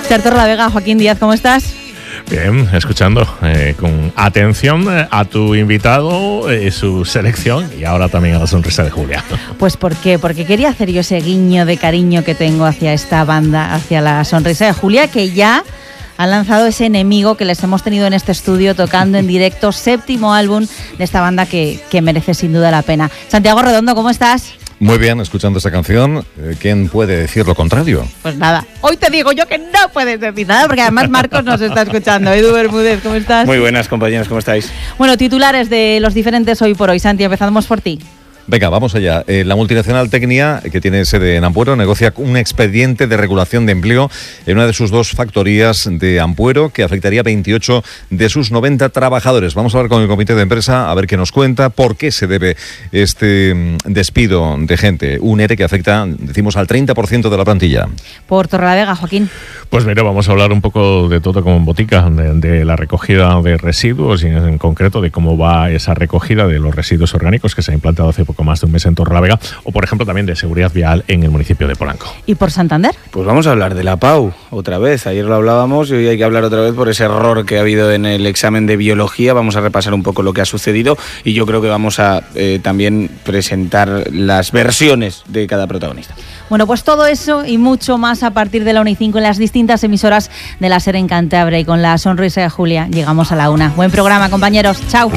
Ter Torrelavega, Joaquín Díaz, ¿cómo estás? Bien, escuchando con atención a tu invitado, su selección y ahora también a la sonrisa de Julia. Pues ¿por qué? Porque quería hacer yo ese guiño de cariño que tengo hacia esta banda, hacia la sonrisa de Julia, que ya han lanzado ese enemigo que les hemos tenido en este estudio tocando en directo, 7º álbum de esta banda que merece sin duda la pena. Santiago Redondo, ¿cómo estás? Muy bien, escuchando esta canción, ¿quién puede decir lo contrario? Pues nada, hoy te digo yo que no puedes decir nada, porque además Marcos nos está escuchando. Edu Bermúdez, ¿cómo estás? Muy buenas, compañeros, ¿cómo estáis? Bueno, titulares de los diferentes hoy por hoy. Santi, empezamos por ti. Venga, vamos allá. La multinacional Tecnia, que tiene sede en Ampuero, negocia un expediente de regulación de empleo en una de sus 2 factorías de Ampuero, que afectaría a 28 de sus 90 trabajadores. Vamos a hablar con el comité de empresa, a ver qué nos cuenta, por qué se debe este despido de gente. Un ERE que afecta, decimos, al 30% de la plantilla. Por Torrelavega, Joaquín. Pues mira, vamos a hablar un poco de todo como en botica, de la recogida de residuos y en concreto de cómo va esa recogida de los residuos orgánicos que se ha implantado hace poco más de un mes en Torrelavega, o por ejemplo también de seguridad vial en el municipio de Polanco. ¿Y por Santander? Pues vamos a hablar de la PAU otra vez. Ayer lo hablábamos y hoy hay que hablar otra vez por ese error que ha habido en el examen de biología. Vamos a repasar un poco lo que ha sucedido y yo creo que vamos a también presentar las versiones de cada protagonista. Bueno, pues todo eso y mucho más a partir de la 1:05 en las distintas emisoras de la SER en Cantabria, y con la sonrisa de Julia llegamos a la 1. Buen programa, compañeros. Chao.